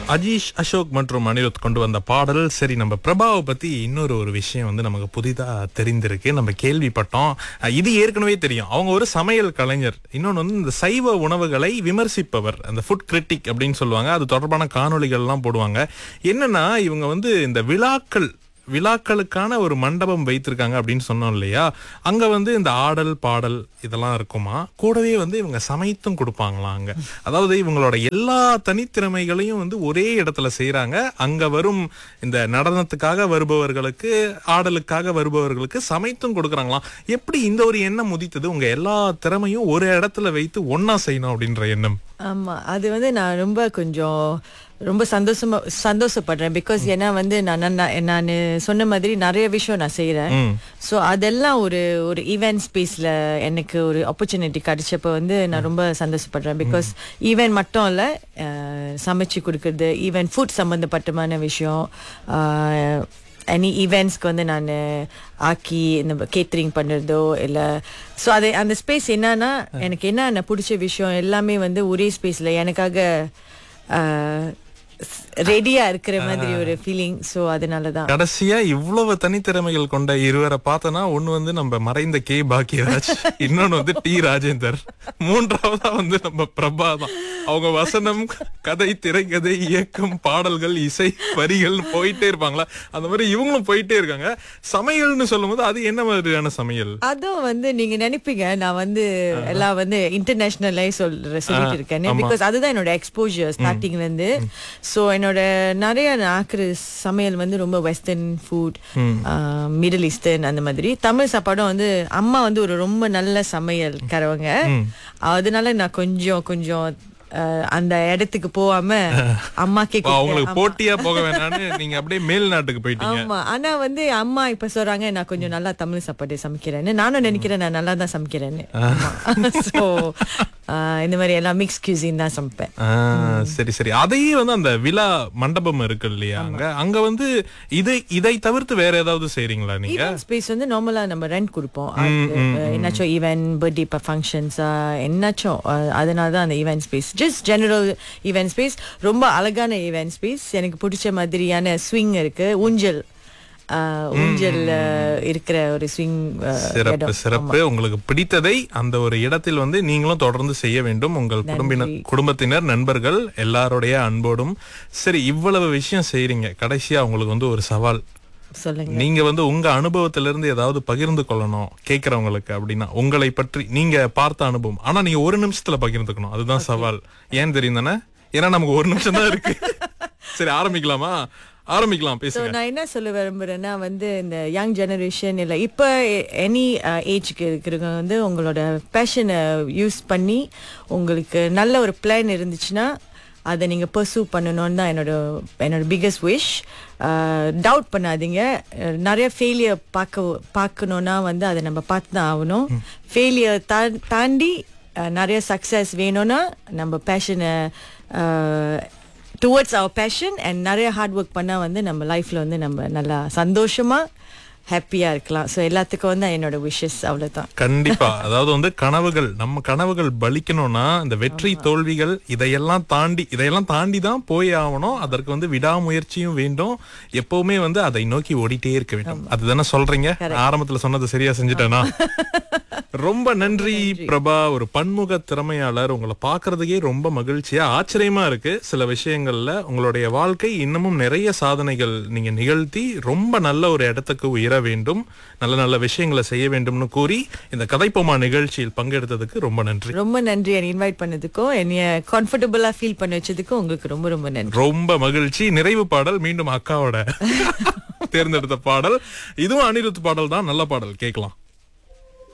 அஜீஷ் அசோக் மற்றும் அனிருத் கொண்டு வந்த பாடல். சரி, நம்ம பிரபாவை பத்தி இன்னொரு விஷயம் வந்து நமக்கு புதிதா தெரிந்திருக்கு, நம்ம கேள்விப்பட்டோம். இது ஏற்கனவே தெரியும், அவங்க ஒரு சமையல் கலைஞர். இன்னொன்னு வந்து இந்த சைவ உணவுகளை விமர்சிப்பவர், அந்த ஃபுட் கிரிட்டிக் அப்படின்னு சொல்லுவாங்க. அது தொடர்பான காணொளிகள் எல்லாம் போடுவாங்க. என்னன்னா இவங்க வந்து இந்த விழாக்களுக்கான ஒரு மண்டபம் வைத்திருக்காங்க அப்படின்னு சொன்னோம் இல்லையா, அங்க வந்து இந்த ஆடல் பாடல் இதெல்லாம் இருக்குமா, கூடவே வந்து இவங்க சமைத்தும் கொடுப்பாங்களாம் அங்க. அதாவது இவங்களோட எல்லா தனித்திறமைகளையும் வந்து ஒரே இடத்துல செய்யறாங்க. அங்க வரும் இந்த நடனத்துக்காக வருபவர்களுக்கு, ஆடலுக்காக வருபவர்களுக்கு சமைத்தும் கொடுக்கறாங்களாம். எப்படி இந்த ஒரு எண்ணம் உதித்தது? உங்க எல்லா திறமையும் ஒரு இடத்துல வைத்து ஒன்னா செய்யணும் அப்படின்ற எண்ணம். ஆமா, அது வந்து நான் ரொம்ப சந்தோஷப்படுறேன். பிகாஸ் ஏன்னா வந்து நான் சொன்ன மாதிரி நிறைய விஷயம் நான் செய்யறேன். ஸோ அதெல்லாம் ஒரு ஈவென்ட் ஸ்பேஸ்ல எனக்கு ஒரு ஆப்பர்ச்சுனிட்டி கிடைச்சப்ப வந்து நான் ரொம்ப சந்தோஷப்படுறேன். பிகாஸ் ஈவென்ட் மட்டும் இல்ல, சமைச்சு கொடுக்கறது, ஈவென்ட் ஃபுட் சம்பந்தப்பட்டமான விஷயம், எனி ஈவெண்ட்ஸ்க்கு வந்து நான் ஆக்கி இந்த கேட்டரிங் பண்ணுறதோ இல்லை. ஸோ அந்த ஸ்பேஸ் என்னன்னா, எனக்கு என்ன பிடிச்ச விஷயம் எல்லாமே வந்து ஒரே ஸ்பேஸில் எனக்காக ரெடியா இருக்கிற மாதிரி ஒரு ஃபீலிங். சோ அதனாலதான் கடைசியா இவ்வளவு தனித்திறமைகள் கொண்ட இருவரை பார்த்தனா, ஒண்ணு வந்து நம்ம மறைந்த கே பாக்கியராஜ், இன்னொன்னு வந்து டி ராஜேந்தர், மூன்றாவதா வந்து நம்ம பிரபா தான். அவங்க வசனம், கதை, திரைக்கதை, இயக்கம், பாடல்கள், இசை, வரிகள் போயிட்டே இருப்பாங்களா, அந்த மாதிரி இவங்களும் போயிட்டே இருக்காங்க. சமையல்னு சொல்லும் போது அது என்ன மாதிரியான சமையல்? அதுவும் வந்து நீங்க நினைப்பீங்க நான் வந்து எல்லாம் வந்து இன்டர்நேஷனலே சொல்லிட்டு இருக்கேன். பிகாஸ் அதுதான் என்னோட எக்ஸ்போஜர் ஸ்டார்டிங்ல இருந்து. ஸோ என்னோட நிறைய ஆக்குற சமையல் வந்து ரொம்ப வெஸ்டர்ன் ஃபுட், மிடில் ஈஸ்டர்ன், அந்த மாதிரி. தமிழ் சாப்பாடும் வந்து அம்மா வந்து ஒரு ரொம்ப நல்ல சமையல்காரவங்க. அதனால நான் கொஞ்சம் அந்த இடத்துக்கு போகாம அம்மா அவங்களுக்கு போட்டியா போக வேணாம்னு நீங்க அப்படியே மேல் நாட்டுக்கு போயிட்டீங்க. ஆமா, ஆனா வந்து அம்மா இப்ப சொல்றாங்க நான் கொஞ்சம் நல்லா தமிழ் சாப்பாடு சமைக்கிறேன்னு. நானும் நினைக்கிறேன் நான் நல்லா தான் சமைக்கிறேன்னு. சோ இந்த மாதிரி எல்லாம் மிக்ஸ் கியூசின் தான் சமைப்பேன். சரி, அதையே வந்து அந்த விழா மண்டபம் இருக்கு இல்லையா, அங்க வந்து இதை தவிர்த்து வேற ஏதாவது செய்றீங்களா நீங்க? ஸ்பேஸ் வந்து நார்மலா நம்ம ரெண்ட் கொடுப்போம். என்னாச்சும் ஈவென்ட், பர்த்டே ஃபங்க்ஷன்ஸ், என்னாச்சும். அதனால தான் அந்த event space, just general event space. ரொம்ப அழகான ஈவென்ட் ஸ்பேஸ். எனக்கு பிடிச்ச மாதிரியான ஸ்விங் இருக்கு, ஊஞ்சல் இருக்கிற ஒரு ஸ்விங். சிறப்பு. உங்களுக்கு பிடித்ததை அந்த ஒரு இடத்தில் வந்து நீங்களும் தொடர்ந்து செய்ய வேண்டும், உங்கள் குடும்பத்தினர், நண்பர்கள் எல்லாருடைய அன்போடும். சரி, இவ்வளவு விஷயம் செய்றீங்க, கடைசியா உங்களுக்கு வந்து ஒரு சவால். சொல்லுங்க. நீங்க வந்து உங்க அனுபவத்திலிருந்து ஏதாவது பகிர்ந்து கொள்ளணும் கேக்குறவங்களுக்கு அப்படின்னா, உங்களை பற்றி நீங்க பார்த்த அனுபவம். ஆனா நீங்க ஒரு நிமிஷத்துல பகிர்ந்துக்கணும், அதுதான் சவால். ஏன் தெரியும் தானே? ஏன்னா நமக்கு ஒரு நிமிஷம் தான் இருக்கு. சரி, ஆரம்பிக்கலாம், பேசுங்க. நான் என்ன சொல்ல விரும்புறேன்னா வந்து இந்த யங் ஜெனரேஷன் இல்ல இப்ப எனி ஏஜ்க்கு இருக்கிறவங்க வந்து உங்களோட பேஷனை யூஸ் பண்ணி உங்களுக்கு நல்ல ஒரு பிளான் இருந்துச்சுன்னா அதை நீங்க பர்சூ பண்ணணும்னு தான் என்னோட பிகெஸ்ட் விஷ். டவுட் பண்ணாதீங்க. நிறைய ஃபெயிலியர் பார்க்கணும்னா வந்து அதை நம்ம பார்த்து தான் ஆகணும். ஃபெயிலியர் தாண்டி நிறைய சக்சஸ் வேணும்னா நம்ம பேஷனை டுவர்ட்ஸ் அவர் பேஷன் அண்ட் நிறைய ஹார்ட் ஒர்க் பண்ணா வந்து நம்ம லைஃப்ல வந்து நம்ம நல்லா சந்தோஷமா ஹாப்பியா இருக்கலாம். ஸோ எல்லாத்துக்கும் வந்து என்னோட விஷஸ் அவ்வளவுதான். கண்டிப்பா. அதாவது வந்து நம்ம கனவுகள் பலிக்கணும்னா இந்த வெற்றி தோல்விகள் இதையெல்லாம் தாண்டி தான் போய் ஆகணும். அதற்கு வந்து விடாமுயற்சியும் வேண்டும். எப்பவுமே வந்து அதை நோக்கி ஓடிட்டே இருக்க வேண்டும். அதுதானே சொல்றீங்க? ஆரம்பத்துல சொன்னது சரியா செஞ்சுட்டேனா? ரொம்ப நன்றி பிரபா. ஒரு பன்முக திறமையாளர். உங்களை பாக்குறதுக்கே ரொம்ப மகிழ்ச்சியா, ஆச்சரியமா இருக்கு. சில விஷயங்கள்ல உங்களுடைய வாழ்க்கை இன்னமும் நிறைய சாதனைகள் நீங்க நிகழ்த்தி ரொம்ப நல்ல ஒரு இடத்துக்கு உயர வேண்டும், நல்ல விஷயங்களை செய்ய வேண்டும்னு கூறி இந்த கதைப்போமா நிகழ்ச்சியில் பங்கெடுத்ததுக்கு ரொம்ப நன்றி. ரொம்ப நன்றி. என்னை இன்வைட் பண்ணதுக்கும் என்னைய கம்ஃபர்டபுளா ஃபீல் பண்ண வச்சதுக்கும் உங்களுக்கு ரொம்ப நன்றி. ரொம்ப மகிழ்ச்சி. நிறைவு பாடல் மீண்டும் அக்காவோட தேர்ந்தெடுத்த பாடல். இதுவும் அனிருத் பாடல் தான். நல்ல பாடல், கேட்கலாம்.